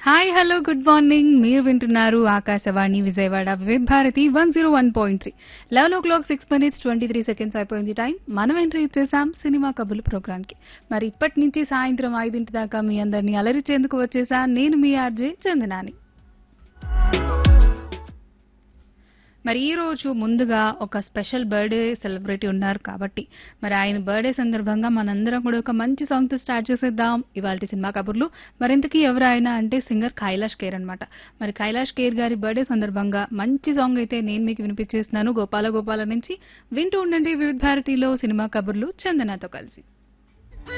hi hello good morning మీరు వింటున్నారు ఆకాశవాణి విజయవాడ వివిధ భారతి 101.3 11:06 23 seconds అయిపోయింది టైం మనం ఎంట్రీ ఇచ్చేసాం సినిమా కబుర్లు ప్రోగ్రామ్ కి మరి ఇప్పటి నుంచి సాయంత్రం 5 దాకా మీ అందరినీ అలరించేందుకు వచ్చేసా నేను మీ ఆర్జే చందనాని మరి ఈ రోజు ముందుగా ఒక స్పెషల్ బర్త్డే సెలబ్రిటీ ఉన్నారు కాబట్టి మరి ఆయన బర్త్డే సందర్భంగా మనందరం కూడా ఒక మంచి సాంగ్ తో స్టార్ట్ చేసేద్దాం ఇవాల్టి సినిమా కబుర్లు మరింతకీ ఎవరు ఆయన అంటే సింగర్ కైలాష్ ఖేర్ అన్నమాట మరి కైలాష్ ఖేర్ గారి బర్త్డే సందర్భంగా మంచి సాంగ్ అయితే నేను మీకు వినిపించేస్తున్నాను గోపాల గోపాల నుంచి వింటూ ఉండండి వివిధ భారతిలో సినిమా కబుర్లు చందనతో కలిసి